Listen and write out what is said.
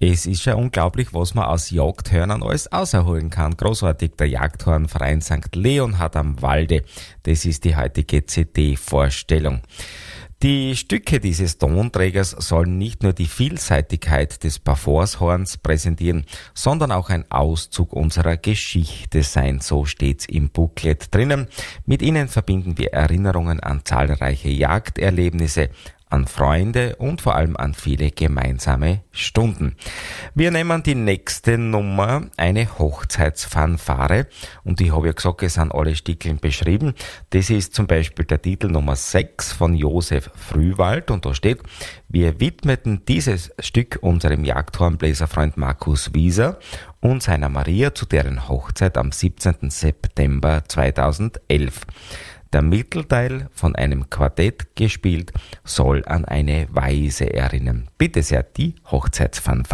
Es ist ja unglaublich, was man aus Jagdhörnern alles auserholen kann. Großartig, der Jagdhornverein St. Leonhard am Walde. Das ist die heutige CD-Vorstellung. Die Stücke dieses Tonträgers sollen nicht nur die Vielseitigkeit des Parforce-Horns präsentieren, sondern auch ein Auszug unserer Geschichte sein, so steht's im Booklet drinnen. Mit ihnen verbinden wir Erinnerungen an zahlreiche Jagderlebnisse, an Freunde und vor allem an viele gemeinsame Stunden. Wir nehmen die nächste Nummer, eine Hochzeitsfanfare, und ich habe ja gesagt, es sind alle Stickeln beschrieben. Das ist zum Beispiel der Titel Nummer 6 von Josef Frühwald, und da steht: Wir widmeten dieses Stück unserem Jagdhornbläserfreund Markus Wieser und seiner Maria zu deren Hochzeit am 17. September 2011. Der Mittelteil, von einem Quartett gespielt, soll an eine Weise erinnern. Bitte sehr, die Hochzeitsfanfare.